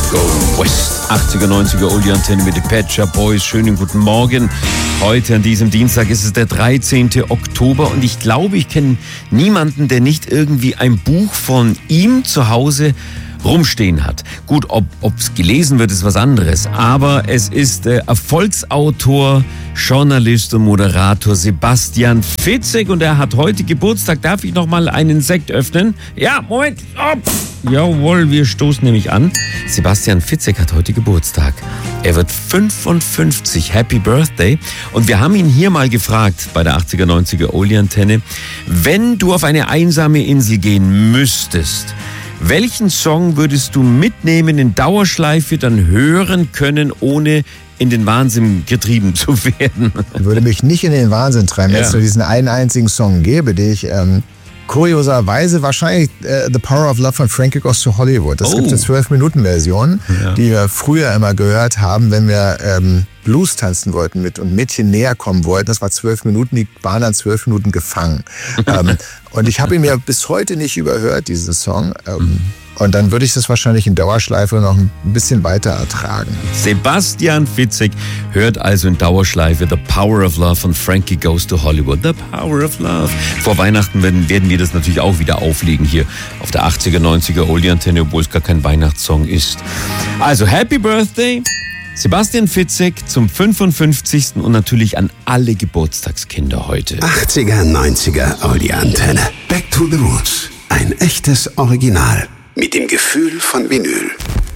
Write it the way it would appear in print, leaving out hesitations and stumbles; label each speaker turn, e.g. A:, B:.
A: Go West. 80er, 90er Oldie Antenne mit den Pet Shop Boys. Schönen guten Morgen. Heute an diesem Dienstag ist es der 13. Oktober und ich glaube, ich kenne niemanden, der nicht irgendwie ein Buch von ihm zu Hause rumstehen hat. Gut, ob's gelesen wird, ist was anderes. Aber es ist Erfolgsautor, Journalist und Moderator Sebastian Fitzek und er hat heute Geburtstag. Darf ich noch mal einen Sekt öffnen? Ja, Moment. Jawohl, wir stoßen nämlich an. Sebastian Fitzek hat heute Geburtstag. Er wird 55. Happy Birthday. Und wir haben ihn hier mal gefragt bei der 80er, 90er Oldie-Antenne, wenn du auf eine einsame Insel gehen müsstest, welchen Song würdest du mitnehmen in Dauerschleife, dann hören können, ohne in den Wahnsinn getrieben zu werden?
B: Ich würde mich nicht in den Wahnsinn treiben, wenn es nur diesen einen einzigen Song gäbe, den ich kurioserweise wahrscheinlich The Power of Love von Frankie Goes to Hollywood. Das gibt eine 12-Minuten-Version, die wir früher immer gehört haben, wenn wir Blues tanzen wollten und Mädchen näher kommen wollten. Das war 12 Minuten, die waren dann 12 Minuten gefangen. Und ich habe ihn mir bis heute nicht überhört, diesen Song. Und dann würde ich das wahrscheinlich in Dauerschleife noch ein bisschen weiter ertragen.
A: Sebastian Fitzek hört also in Dauerschleife The Power of Love von Frankie Goes to Hollywood. The Power of Love. Vor Weihnachten werden wir das natürlich auch wieder auflegen hier auf der 80er, 90er Oldie-Antenne, obwohl es gar kein Weihnachtssong ist. Also Happy Birthday, Sebastian Fitzek zum 55. und natürlich an alle Geburtstagskinder heute.
C: 80er, 90er Oldie-Antenne. Back to the Roots. Ein echtes Original. Mit dem Gefühl von Vinyl.